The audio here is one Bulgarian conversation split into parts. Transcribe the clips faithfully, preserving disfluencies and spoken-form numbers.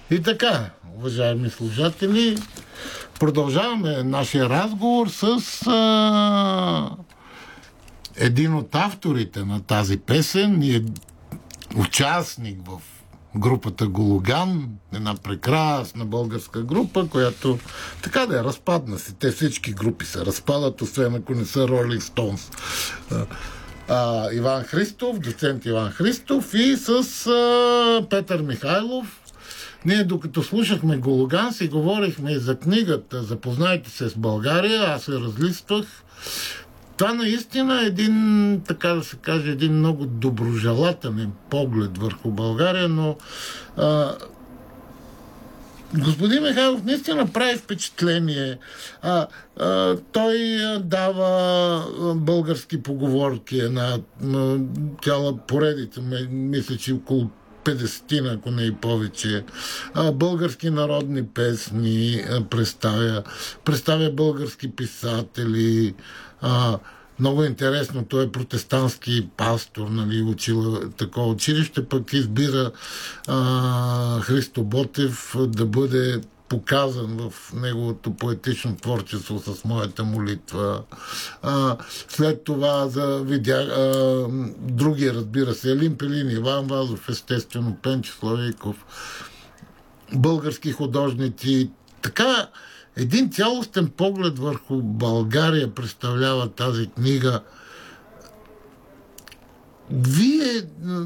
И така, уважаеми слушатели, продължаваме нашия разговор с а, един от авторите на тази песен и е участник в групата Гологан, една прекрасна българска група, която така да е разпадна си. Те всички групи се разпадат, освен ако не са Ролинг Стоунс. А, Иван Христов, доцент Иван Христов и с а, Петър Михайлов. Ние докато слушахме Гологан си говорихме и за книгата "Запознайте се с България", аз се разлиствах. Това наистина е един, така да се каже, един много доброжелателен поглед върху България, но а, господин Михайлов наистина прави впечатление. А, а, той дава български поговорки, една цяла поредица, мисля, че около петдесет, ако не и повече. А, български народни песни а, представя, представя български писатели. А, много интересно, той е протестантски пастор, нали, учил такова училище, пък избира а, Христо Ботев да бъде показан в неговото поетично творчество с "Моята молитва". А, след това за видя, а, други, разбира се, Елин Пелин, Иван Вазов, естествено, Пенчо Славейков, български художници. Така, един цялостен поглед върху България представлява тази книга. Вие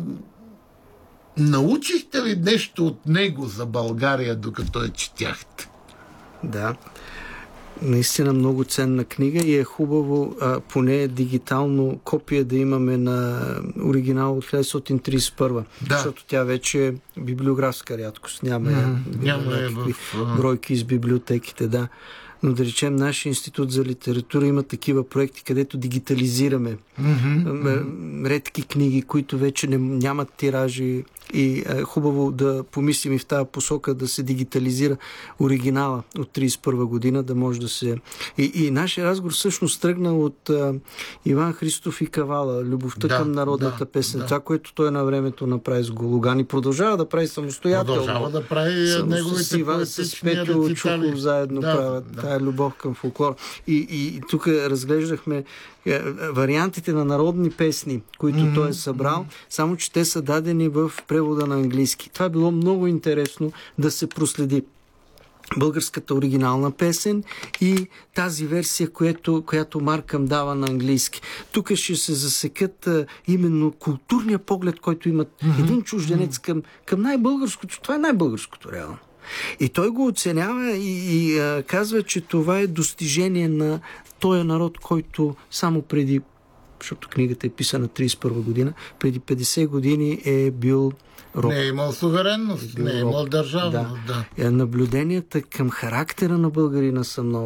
научихте ли нещо от него за България, докато я четяхте? Да. Наистина много ценна книга и е хубаво а, поне дигитално копие да имаме на оригинал от хиляда деветстотин тридесет и първа. Да. Защото тя вече е библиографска рядкост. Няма, mm-hmm. няма е в... бройки из библиотеките, да. Но да речем, нашия институт за литература има такива проекти, където дигитализираме mm-hmm. редки книги, които вече не, нямат тиражи, и е хубаво да помислим и в тази посока да се дигитализира оригинала от тридесет и първа година, да може да се... И, и нашия разговор всъщност тръгна от а, Иван Христов и Кавала, любовта да, към народната да, песен. Да. Това, което той на времето направи с Гологан и продължава да прави самостоятелно. Продължава да прави Само неговите с Иван, с Петю Чухов заедно да, правят да. Тая любов към фолклор. И, и тук разглеждахме вариантите на народни песни, които mm-hmm. той е събрал, само че те са дадени в превода на английски. Това е било много интересно да се проследи българската оригинална песен и тази версия, която, която Маркъм дава на английски. Тук ще се засекат а, именно културния поглед, който имат mm-hmm. един чужденец към, към най-българското. Това е най-българското реално. И той го оценява и, и а, казва, че това е достижение на този народ, който само преди, защото книгата е писана тридесет и първа година, преди петдесет години е бил роб. Не е имал суверенност, е не е имал държава. Да. Да. Наблюденията към характера на българина са много